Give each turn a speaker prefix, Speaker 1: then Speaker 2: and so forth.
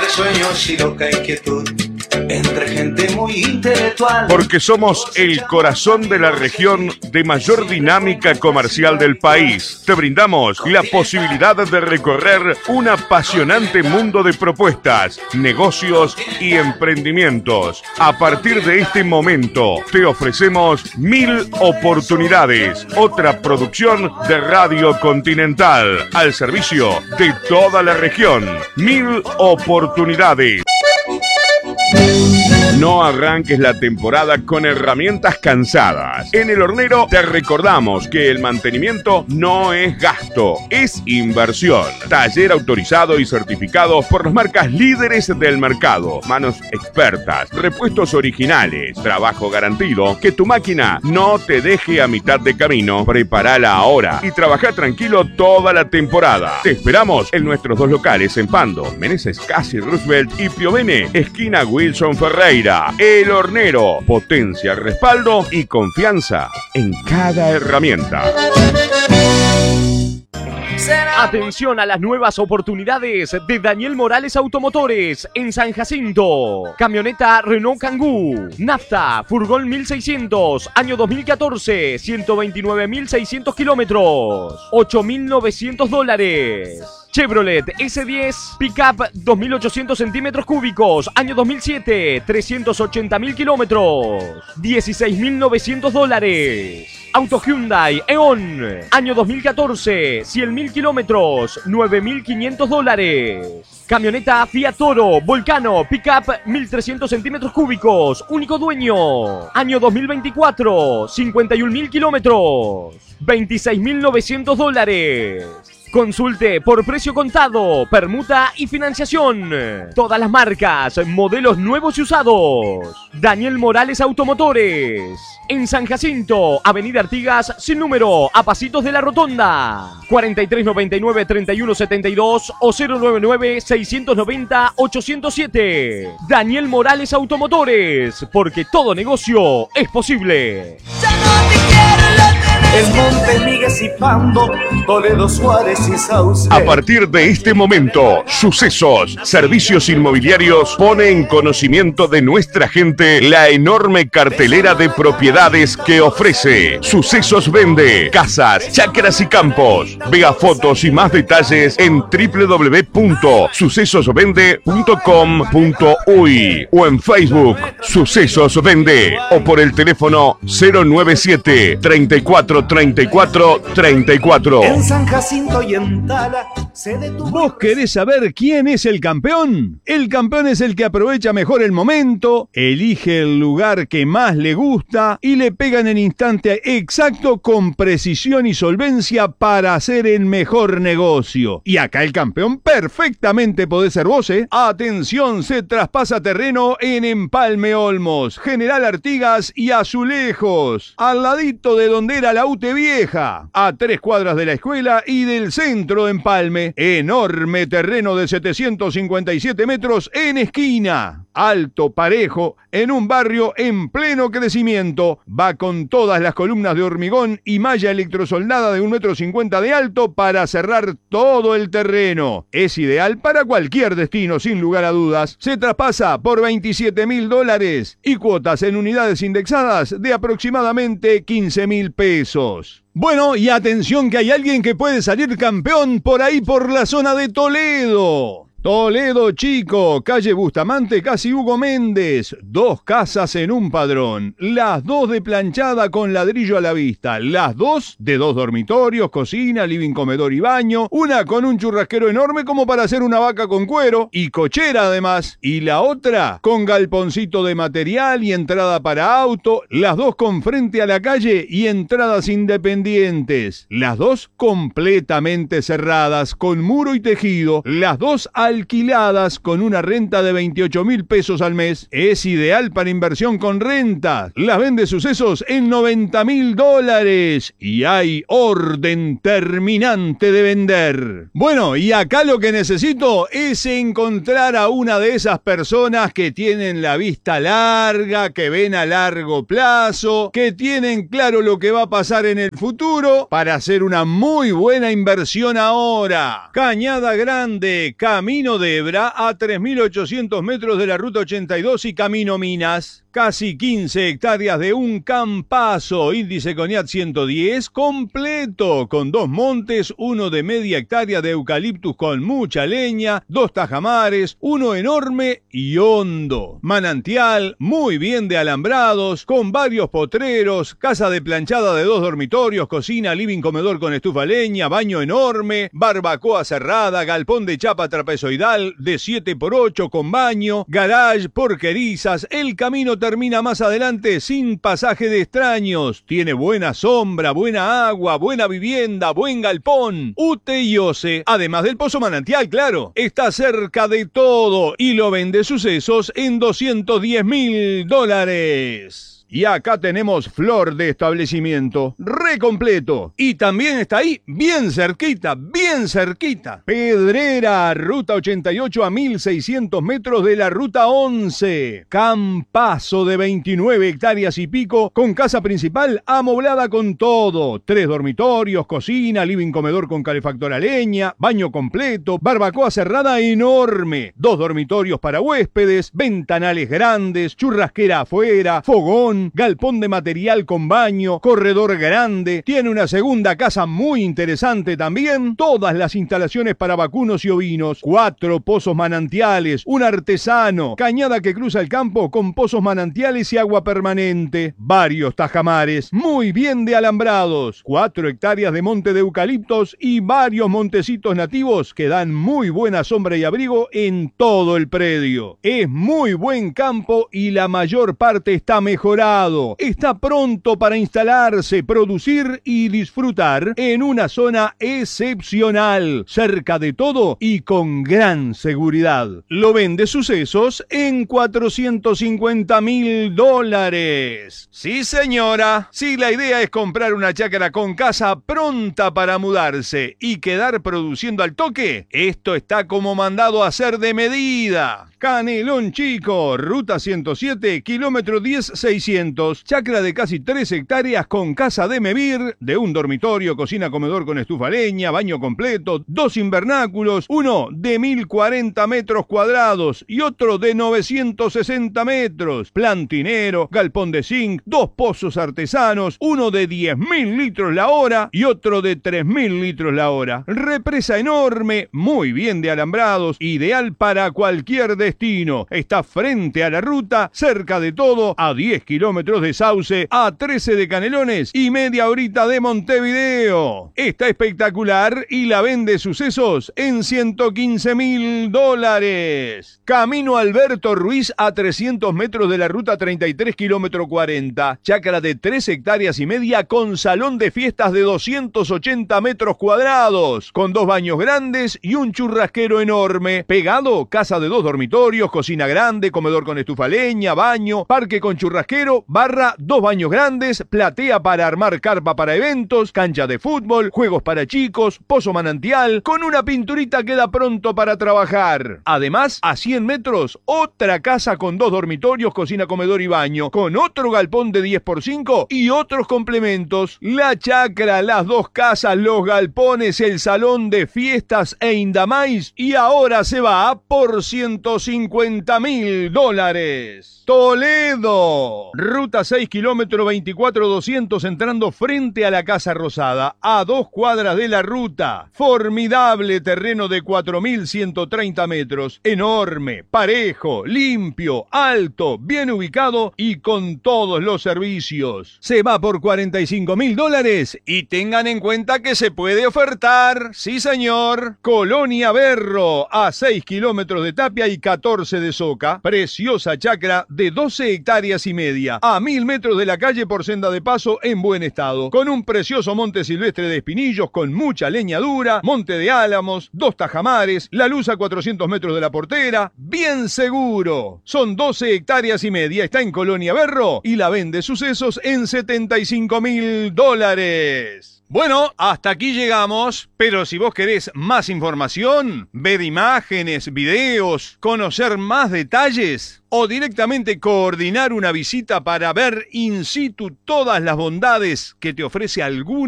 Speaker 1: sueños y loca inquietud entre gente muy intelectual.
Speaker 2: Porque somos el corazón de la región de mayor dinámica comercial del país. Te brindamos la posibilidad de recorrer un apasionante mundo de propuestas, negocios y emprendimientos. A partir de este momento, te ofrecemos 1000 oportunidades. Otra producción de Radio Continental al servicio de toda la región. 1000 oportunidades. No arranques la temporada con herramientas cansadas. En El Hornero te recordamos que el mantenimiento no es gasto, es inversión. Taller autorizado y certificado por las marcas líderes del mercado. Manos expertas, repuestos originales, trabajo garantido. Que tu máquina no te deje a mitad de camino. Prepárala ahora y trabaja tranquilo toda la temporada. Te esperamos en nuestros dos locales en Pando, Meneses Casi Roosevelt y Piovene, esquina Wilson Ferreira. El Hornero, potencia, respaldo y confianza en cada herramienta.
Speaker 3: Atención a las nuevas oportunidades de Daniel Morales Automotores en San Jacinto. Camioneta Renault Kangoo, nafta, furgón 1600, año 2014, 129.600 kilómetros, $8.900. Chevrolet S10 Pickup 2.800 centímetros cúbicos, año 2007, 380.000 kilómetros, $16.900. Auto Hyundai Eon, año 2014, 100.000 kilómetros, $9.500. Camioneta Fiat Toro Volcano Pickup 1.300 centímetros cúbicos, único dueño, año 2024, 51.000 kilómetros, $26.900. Consulte por precio contado, permuta y financiación. Todas las marcas, modelos nuevos y usados. Daniel Morales Automotores. En San Jacinto, Avenida Artigas, sin número, a pasitos de la Rotonda. 4399-3172 o 099-690-807. Daniel Morales Automotores, porque todo negocio es posible.
Speaker 1: En Monte Migues y Pando, Toledo, Suárez y Sauce.
Speaker 2: A partir de este momento, Sucesos Servicios Inmobiliarios pone en conocimiento de nuestra gente la enorme cartelera de propiedades que ofrece. Sucesos vende casas, chacras y campos. Vea fotos y más detalles en www.sucesosvende.com.uy o en Facebook Sucesos Vende o por el teléfono 097 34 34 34.
Speaker 1: En San Jacinto y en Tala se detuvo.
Speaker 4: ¿Vos querés saber quién es el campeón? El campeón es el que aprovecha mejor el momento, elige el lugar que más le gusta y le pega en el instante exacto con precisión y solvencia para hacer el mejor negocio. Y acá el campeón perfectamente podés ser vos, ¿eh? Atención, se traspasa terreno en Empalme Olmos, General Artigas y Azulejos, al ladito de donde era la UTE Vieja, a 3 cuadras de la escuela y del centro de Empalme. Enorme terreno de 757 metros en esquina, alto, parejo, en un barrio en pleno crecimiento. Va con todas las columnas de hormigón y malla electrosoldada de 1,50 m de alto para cerrar todo el terreno. Es ideal para cualquier destino, sin lugar a dudas. Se traspasa por $27.000 y cuotas en unidades indexadas de aproximadamente $15.000. Bueno, y atención que hay alguien que puede salir campeón por ahí por la zona de Toledo. Toledo Chico, calle Bustamante, casi Hugo Méndez. 2 casas en un padrón. Las 2 de planchada con ladrillo a la vista. Las 2 de 2 dormitorios, cocina, living, comedor y baño. Una con un churrasquero enorme como para hacer una vaca con cuero. Y cochera además. Y la otra con galponcito de material y entrada para auto. Las 2 con frente a la calle y entradas independientes. Las 2 completamente cerradas con muro y tejido. Las 2 alquiladas con una renta de $28.000 al mes. Es ideal para inversión con renta. Las vende Sucesos en $90.000 y hay orden terminante de vender. Bueno, y acá lo que necesito es encontrar a una de esas personas que tienen la vista larga, que ven a largo plazo, que tienen claro lo que va a pasar en el futuro para hacer una muy buena inversión ahora. Cañada Grande, camino Camino Debra a 3.800 metros de la Ruta 82 y Camino Minas. Casi 15 hectáreas de un campazo, índice CONIAT 110, completo, con 2 montes, uno de media hectárea de eucaliptus con mucha leña, 2 tajamares, uno enorme y hondo. Manantial, muy bien de alambrados, con varios potreros, casa de planchada de 2 dormitorios, cocina, living, comedor con estufa leña, baño enorme, barbacoa cerrada, galpón de chapa trapezoidal de 7x8 con baño, garage, porquerizas. El camino termina más adelante sin pasaje de extraños. Tiene buena sombra, buena agua, buena vivienda, buen galpón, UTE y OCE. Además del pozo manantial, claro. Está cerca de todo y lo vende Sucesos en $210.000. Y acá tenemos flor de establecimiento, re completo. Y también está ahí, bien cerquita, Pedrera, Ruta 88 a 1.600 metros de la Ruta 11. Campazo de 29 hectáreas y pico, con casa principal amoblada con todo. 3 dormitorios, cocina, living, comedor con calefactor a leña, baño completo, barbacoa cerrada enorme. 2 dormitorios para huéspedes, ventanales grandes, churrasquera afuera, fogón, galpón de material con baño, corredor grande, tiene una segunda casa muy interesante también, todas las instalaciones para vacunos y ovinos, 4 pozos manantiales, un artesano, cañada que cruza el campo con pozos manantiales y agua permanente, varios tajamares, muy bien de alambrados, 4 hectáreas de monte de eucaliptos y varios montecitos nativos que dan muy buena sombra y abrigo en todo el predio. Es muy buen campo y la mayor parte está mejorado. Está pronto para instalarse, producir y disfrutar en una zona excepcional, cerca de todo y con gran seguridad. Lo vende Sucesos en $450.000. Sí, señora. Si la idea es comprar una chácara con casa pronta para mudarse y quedar produciendo al toque, esto está como mandado a hacer de medida. Canelón Chico, Ruta 107, kilómetro 10,600. Chacra de casi 3 hectáreas con casa de Mevir, de un dormitorio, cocina, comedor con estufa leña, baño completo, 2 invernáculos, uno de 1.040 metros cuadrados y otro de 960 metros. Plantinero, galpón de zinc, 2 pozos artesanos, uno de 10.000 litros la hora y otro de 3.000 litros la hora. Represa enorme, muy bien de alambrados, ideal para cualquier destino. Está frente a la ruta, cerca de todo, a 10 kilómetros de Sauce, a 13 de Canelones y media horita de Montevideo. Está espectacular y la vende Sucesos en $115.000. Camino Alberto Ruiz a 300 metros de la Ruta 33, kilómetro 40. Chácara de 3 hectáreas y media con salón de fiestas de 280 metros cuadrados, con 2 baños grandes y un churrasquero enorme. Pegado, casa de 2 dormitorios, cocina grande, comedor con estufa leña, baño, parque con churrasquero, 2 baños grandes, platea para armar carpa para eventos, cancha de fútbol, juegos para chicos, pozo manantial, con una pinturita queda pronto para trabajar. Además, a 100 metros, otra casa con 2 dormitorios, cocina, comedor y baño, con otro galpón de 10x5 y otros complementos. La chacra, las 2 casas, los galpones, el salón de fiestas e Indamais, y ahora se va por $150.000. Toledo, Ruta 6, kilómetro 24,200, entrando frente a la Casa Rosada, a 2 cuadras de la ruta. Formidable terreno de 4.130 metros, enorme, parejo, limpio, alto, bien ubicado y con todos los servicios. Se va por $45.000 y tengan en cuenta que se puede ofertar. Sí, señor. Colonia Berro, a 6 kilómetros de Tapia y 14 de Soca. Preciosa chacra de 12 hectáreas y media, a 1.000 metros de la calle por senda de paso en buen estado, con un precioso monte silvestre de espinillos con mucha leña dura, monte de álamos, 2 tajamares, la luz a 400 metros de la portera, bien seguro. Son 12 hectáreas y media, está en Colonia Berro y la vende Sucesos en $75.000. Bueno, hasta aquí llegamos, pero si vos querés más información, ver imágenes, videos, conocer más detalles o directamente coordinar una visita para ver in situ todas las bondades que te ofrece alguna